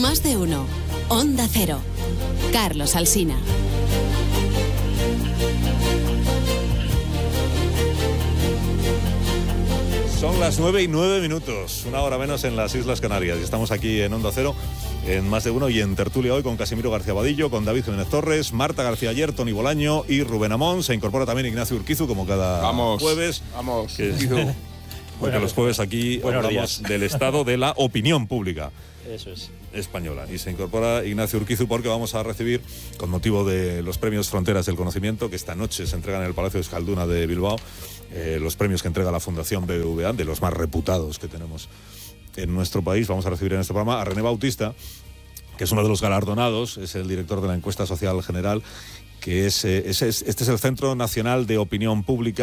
Más de uno. Onda Cero. Carlos Alsina. Son las 9:09, una hora menos en las Islas Canarias. Estamos aquí en Onda Cero, en Más de Uno y en tertulia hoy con Casimiro García Vadillo, con David Jiménez Torres, Marta García Ayer, Tony Bolaño y Rubén Amón. Se incorpora también Ignacio Urquizu, como cada jueves. Vamos, Porque los jueves aquí hablamos del estado de la opinión pública. Eso es. Española. Y se incorpora Ignacio Urquizu porque vamos a recibir, con motivo de los premios Fronteras del Conocimiento, que esta noche se entregan en el Palacio de Euskalduna de Bilbao, los premios que entrega la Fundación BBVA, de los más reputados que tenemos en nuestro país. Vamos a recibir en este programa a René Bautista, que es uno de los galardonados, es el director de la Encuesta Social General, que este es el Centro Nacional de Opinión Pública.